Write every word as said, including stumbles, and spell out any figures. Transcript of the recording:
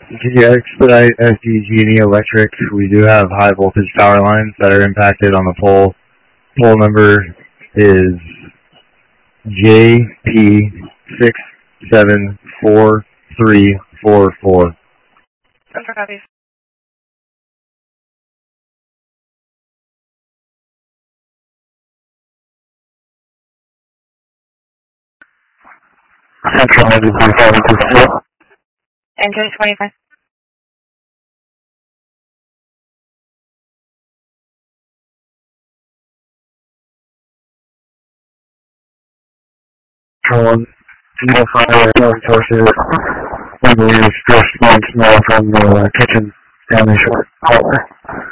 Can you expedite S D G and E Electric? We do have high voltage power lines that are impacted on the pole. Pole number is J P six seven four three four four. Central copies. Central ninety-five two. Engine twenty-five. One, zero five, resources. We believe it's just one smell from the kitchen down the short hallway.